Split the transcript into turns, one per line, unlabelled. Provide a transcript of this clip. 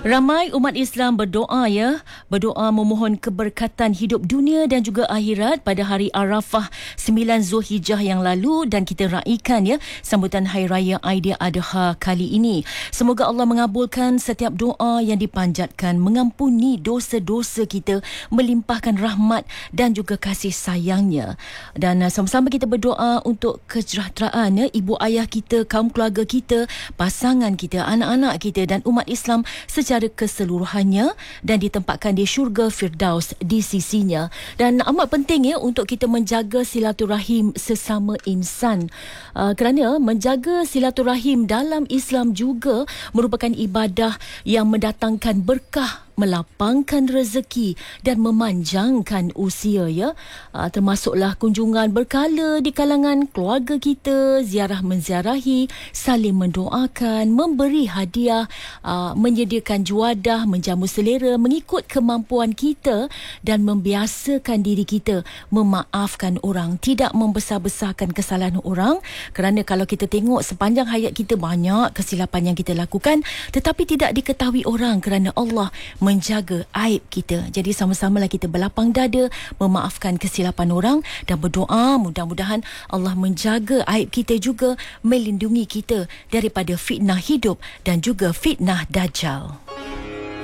Ramai umat Islam berdoa berdoa memohon keberkatan hidup dunia dan juga akhirat pada hari Arafah 9 Zulhijjah yang lalu, dan kita raikan sambutan Hari Raya Aidiladha kali ini. Semoga Allah mengabulkan setiap doa yang dipanjatkan, mengampuni dosa-dosa kita, melimpahkan rahmat dan juga kasih sayangnya. Dan sama-sama kita berdoa untuk kesejahteraan ibu ayah kita, kaum keluarga kita, pasangan kita, anak-anak kita dan umat Islam secara keseluruhannya, dan ditempatkan di syurga Firdaus di sisinya. Dan amat penting untuk kita menjaga silaturahim sesama insan, kerana menjaga silaturahim dalam Islam juga merupakan ibadah yang mendatangkan berkah, melapangkan rezeki dan memanjangkan usia termasuklah kunjungan berkala di kalangan keluarga kita, ziarah menziarahi, saling mendoakan, memberi hadiah, menyediakan juadah, menjamu selera mengikut kemampuan kita, dan membiasakan diri kita memaafkan orang, tidak membesar-besarkan kesalahan orang. Kerana kalau kita tengok sepanjang hayat kita, banyak kesilapan yang kita lakukan tetapi tidak diketahui orang kerana Allah menjaga aib kita. Jadi sama-samalah kita berlapang dada memaafkan kesilapan orang dan berdoa mudah-mudahan Allah menjaga aib kita juga, melindungi kita daripada fitnah hidup dan juga fitnah Dajjal.